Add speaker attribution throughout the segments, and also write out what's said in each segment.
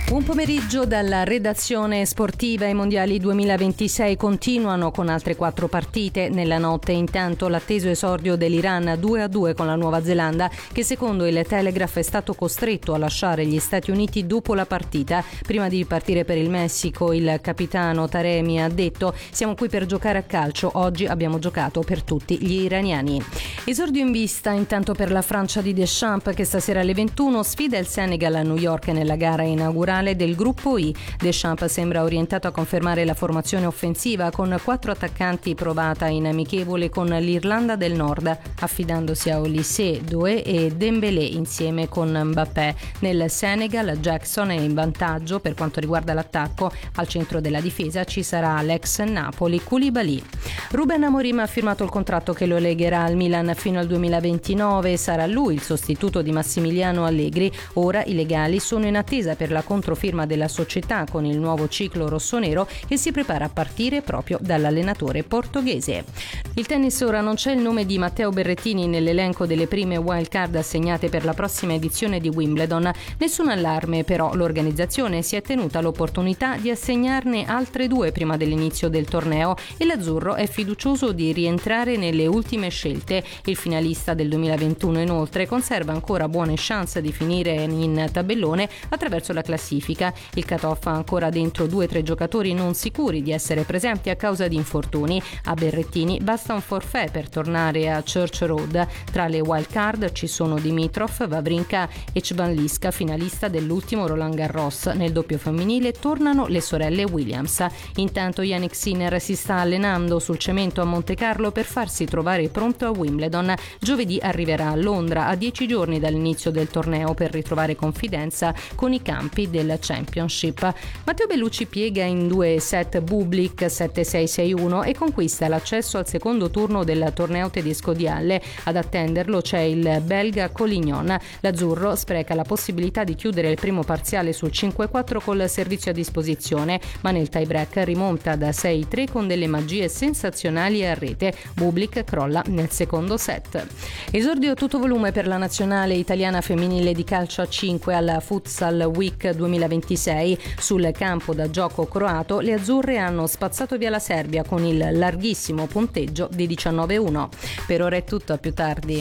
Speaker 1: Buon pomeriggio dalla redazione sportiva. I mondiali 2026 continuano con altre 4 partite. Nella notte intanto l'atteso esordio dell'Iran 2-2 con la Nuova Zelanda, che secondo il Telegraph è stato costretto a lasciare gli Stati Uniti dopo la partita. Prima di partire per il Messico, il capitano Taremi ha detto: siamo qui per giocare a calcio, oggi abbiamo giocato per tutti gli iraniani. Esordio in vista intanto per la Francia di Deschamps, che stasera alle 21 sfida il Senegal a New York nella gara inaugurale del gruppo I. Deschamps sembra orientato a confermare la formazione offensiva con 4 attaccanti provata in amichevole con l'Irlanda del Nord, affidandosi a Olise, Doué e Dembélé insieme con Mbappé. Nel Senegal Jackson è in vantaggio per quanto riguarda l'attacco. Al centro della difesa ci sarà l'ex Napoli Koulibaly. Ruben Amorim ha firmato il contratto che lo legherà al Milan fino al 2029 e sarà lui il sostituto di Massimiliano Allegri. Ora i legali sono in attesa per la controfirma della società con il nuovo ciclo rossonero che si prepara a partire proprio dall'allenatore portoghese. Il tennis ora: non c'è il nome di Matteo Berrettini nell'elenco delle prime wild card assegnate per la prossima edizione di Wimbledon. Nessun allarme però, l'organizzazione si è tenuta l'opportunità di assegnarne altre 2 prima dell'inizio del torneo e l'azzurro è fiducioso di rientrare nelle ultime scelte. Il finalista del 2021 inoltre conserva ancora buone chance di finire in tabellone attraverso la classifica. Il cut-off ha ancora dentro 2-3 giocatori non sicuri di essere presenti a causa di infortuni. A Berrettini basta un forfait per tornare a Church Road. Tra le wild card ci sono Dimitrov, Wawrinka e Cvanliska, finalista dell'ultimo Roland Garros. Nel doppio femminile tornano le sorelle Williams. Intanto Jannik Sinner si sta allenando sul cemento a Montecarlo per farsi trovare pronto a Wimbledon. Giovedì arriverà a Londra a 10 giorni dall'inizio del torneo per ritrovare confidenza con i campi del Championship. Matteo Bellucci piega in 2 set Bublik 7-6-6-1 e conquista l'accesso al secondo turno del torneo tedesco di Halle. Ad attenderlo c'è il belga Collignon. L'azzurro spreca la possibilità di chiudere il primo parziale sul 5-4 col servizio a disposizione, ma nel tie-break rimonta da 6-3 con delle magie sensazionali a rete. Bublik crolla nel secondo set. Esordio tutto volume per la nazionale italiana femminile di calcio a 5 alla Futsal Week 2026. Sul campo da gioco croato le azzurre hanno spazzato via la Serbia con il larghissimo punteggio di 19-1. Per ora è tutto, a più tardi.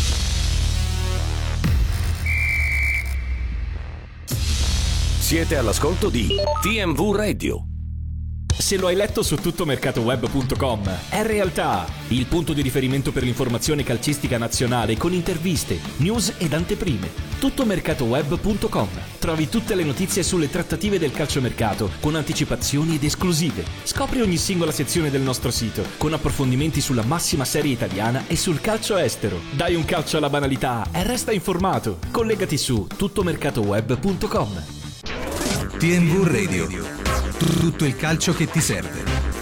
Speaker 2: Siete all'ascolto di TMV Radio.
Speaker 3: Se lo hai letto su tuttomercatoweb.com, è realtà, il punto di riferimento per l'informazione calcistica nazionale con interviste, news ed anteprime. Tuttomercatoweb.com. Trovi tutte le notizie sulle trattative del calciomercato con anticipazioni ed esclusive. Scopri ogni singola sezione del nostro sito con approfondimenti sulla massima serie italiana e sul calcio estero. Dai un calcio alla banalità e resta informato. Collegati su tuttomercatoweb.com.
Speaker 4: TMV Radio. Tutto il calcio che ti serve.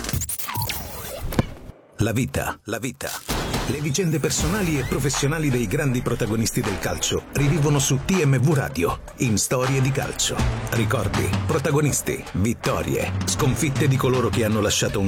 Speaker 5: La vita. Le vicende personali e professionali dei grandi protagonisti del calcio rivivono su TMV Radio in Storie di calcio. Ricordi, protagonisti, vittorie, sconfitte di coloro che hanno lasciato un